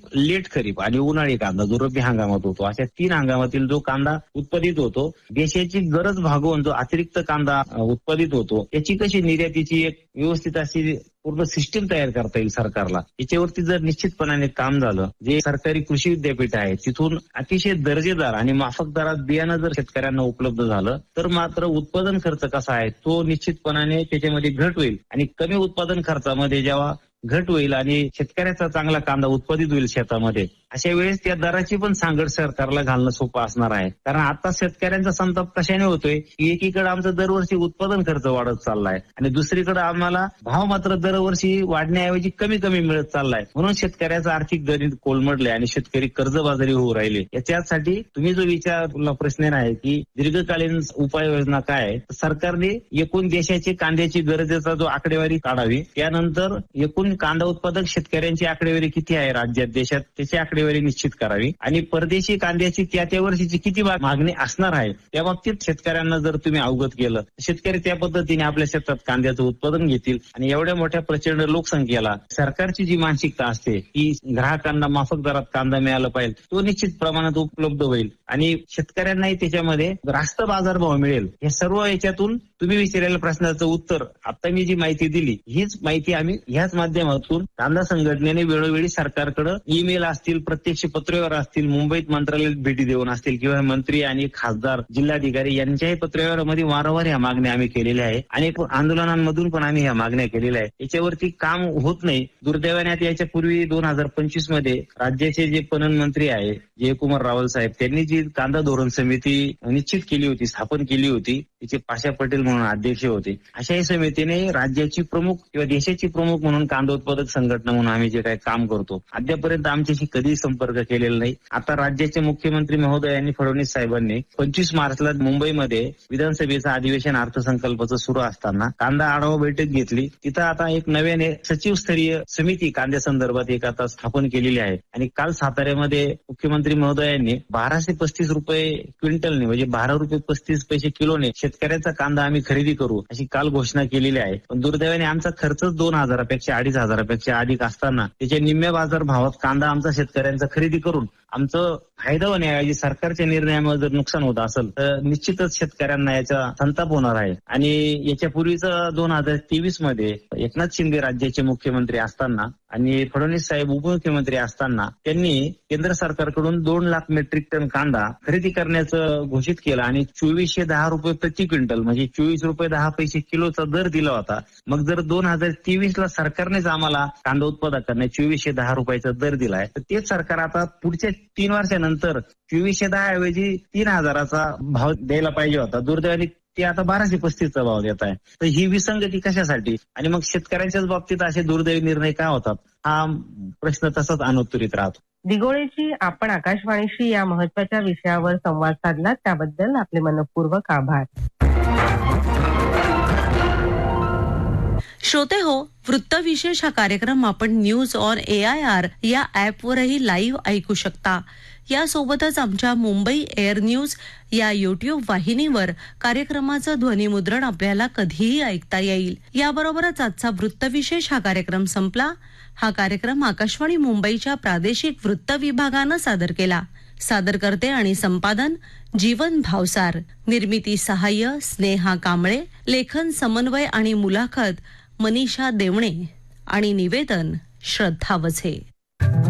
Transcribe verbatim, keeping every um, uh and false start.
Late खरीप आणि उन्हाळी कांदा जो रब्बी हंगामात होतो, अशा तीन हंगामातील जो कांदा उत्पादित होतो, देशाची गरज भागवून जो अतिरिक्त कांदा उत्पादित होतो, त्याची कशी निर्यातीची एक व्यवस्थित अशी पूर्ण सिस्टीम तयार करता येईल सरकारला. याच्यावरती जर निश्चितपणाने काम झालं, जे सरकारी कृषी विद्यापीठ आहे तिथून अतिशय दर्जेदार आणि माफक दरात बियाणं जर शेतकऱ्यांना उपलब्ध झालं, तर मात्र उत्पादन खर्च कसा आहे तो निश्चितपणाने त्याच्यामध्ये घट होईल. आणि कमी उत्पादन खर्चामध्ये जेव्हा घट होईल आणि शेतकऱ्याचा चांगला कांदा उत्पादित होईल शेतामध्ये, अशा वेळेस त्या दराची पण सांगड सरकारला घालणं सोपं असणार आहे. कारण आता शेतकऱ्यांचा संताप कशाने होतोय की एकीकडे आमचं दरवर्षी उत्पादन खर्च वाढत चाललाय आणि दुसरीकडे आम्हाला भाव मात्र दरवर्षी वाढण्याऐवजी कमी कमी मिळत चाललाय. म्हणून शेतकऱ्याचं आर्थिक गणित कोलमडले आणि शेतकरी कर्जबाजारी होऊ राहिले. याच्यासाठी तुम्ही जो विचारला प्रश्न आहे की दीर्घकालीन उपाययोजना काय आहे, सरकारने एकूण देशाची कांद्याची गरजेचा जो आकडेवारी काढावी, त्यानंतर एकूण कांदा उत्पादक शेतकऱ्यांची आकडेवारी किती आहे राज्यात देशात त्याची आकडेवारी निश्चित करावी आणि परदेशी कांद्याची त्या त्या वर्षीची किती मागणी असणार आहे त्या बाबतीत शेतकऱ्यांना जर तुम्ही अवगत केलं, शेतकरी त्या पद्धतीने आपल्या शेतात कांद्याचं उत्पादन घेतील. आणि एवढ्या मोठ्या प्रचंड लोकसंख्येला सरकारची जी मानसिकता असते की ग्राहकांना माफक दरात कांदा मिळाला पाहिजे, तो निश्चित प्रमाणात उपलब्ध होईल आणि शेतकऱ्यांनाही त्याच्यामध्ये रास्त बाजारभाव मिळेल. या सर्व याच्यातून तुम्ही विचारलेल्या प्रश्नाचं उत्तर आता मी जी माहिती दिली, हीच माहिती आम्ही ह्याच माध्यमातून कांदा संघटनेने वेळोवेळी सरकारकडे ईमेल असतील, प्रत्यक्ष पत्रव्यवहार असतील, मुंबईत मंत्रालयात भेटी देऊन असतील किंवा मंत्री आणि खासदार जिल्हाधिकारी यांच्याही पत्रव्यवहारामध्ये वारंवार ह्या मागण्या आम्ही केलेल्या आहे. अनेक आंदोलनांमधून पण आम्ही ह्या मागण्या केलेल्या आहे. याच्यावरती काम होत नाही. दुर्दैवाने आता याच्यापूर्वी दोन हजार पंचवीस मध्ये राज्याचे जे पणन मंत्री आहे जयकुमार रावल साहेब, त्यांनी जी कांदा धोरण समिती निश्चित केली होती, स्थापन केली होती, तिचे पाशा पटेल म्हणून अध्यक्ष होते. अशाही समितीने राज्याची प्रमुख किंवा देशाची प्रमुख म्हणून कांदा उत्पादक संघटना म्हणून आम्ही जे काही काम करतो, अद्यापर्यंत आमच्याशी कधीही संपर्क केलेला नाही. आता राज्याचे मुख्यमंत्री महोदयांनी फडणवीस साहेबांनी पंचवीस मार्चला मुंबईमध्ये विधानसभेचं अधिवेशन अर्थसंकल्पाचं सुरू असताना कांदा आढावा बैठक घेतली. तिथं आता एक नव्याने सचिव स्तरीय समिती कांद्या संदर्भात एक आता स्थापन केलेली आहे. आणि काल साताऱ्यामध्ये मुख्यमंत्री महोदयांनी बाराशे पस्तीस रुपये क्विंटलने म्हणजे बारा रुपये पस्तीस पैसे किलोने शेतकऱ्याचा कांदा आम्ही खरेदी करू अशी काल घोषणा केलेली आहे. पण दुर्दैवाने आमचा खर्चच दोन हजारापेक्षा अडीच हजारापेक्षा अधिक असताना त्याच्या निम्म्या बाजार भावात कांदा आमचा शेतकऱ्यांचा खरेदी करून आमचं फायदा होण्याऐवजी सरकारच्या निर्णयामुळे जर नुकसान होत असेल तर निश्चितच शेतकऱ्यांना याचा संताप होणार आहे. आणि याच्यापूर्वीच दोन हजार तेवीस मध्ये एकनाथ शिंदे राज्याचे मुख्यमंत्री असताना आणि फडणवीस साहेब उपमुख्यमंत्री असताना त्यांनी केंद्र सरकारकडून दोन लाख मेट्रिक टन कांदा खरेदी करण्याचं घोषित केलं आणि चोवीसशे दहा रुपये प्रति क्विंटल म्हणजे चोवीस रुपये दहा पैसे किलोचा दर दिला होता. मग जर दोन हजार तेवीस ला सरकारनेच आम्हाला कांदा उत्पादकांना चोवीसशे दहा रुपयाचा दर दिलाय, तर तेच सरकार आता पुढच्या तीन वर्षानंतर चोवीसशे दहा ऐवजी तीन हजाराचा भाव द्यायला पाहिजे होता. दुर्दैवाने ते आता बाराशे पस्तीसचा भाव देत आहे. तर ही विसंगती कशासाठी आणि मग शेतकऱ्यांच्याच बाबतीत असे दुर्दैवी निर्णय का होतात हा प्रश्न तसाच अनुत्तरित राहतो. दिघोळेजी, आपण आकाशवाणीशी या महत्वाच्या विषयावर संवाद साधला त्याबद्दल आपले मनपूर्वक आभार. श्रोते हो, वृत्तविशेष हा कार्यक्रम आपण news on A I R या ऍपवरही लाईव्ह ऐकू शकता. यासोबतच आमच्या मुंबई एअर न्यूज या युट्यूब वाहिनीवर कार्यक्रमाचं ध्वनिमुद्रण आपल्याला कधीही ऐकता येईल. याबरोबरच आजचा वृत्तविशेष हा कार्यक्रम संपला. हा कार्यक्रम आकाशवाणी मुंबईच्या प्रादेशिक वृत्त विभागानं सादर केला. सादरकर्ते आणि संपादन जीवन भावसार, निर्मिती सहाय्य स्नेहा कांबळे, लेखन समन्वय आणि मुलाखत मनीषा देवणे आणि निवेदन श्रद्धा वझे.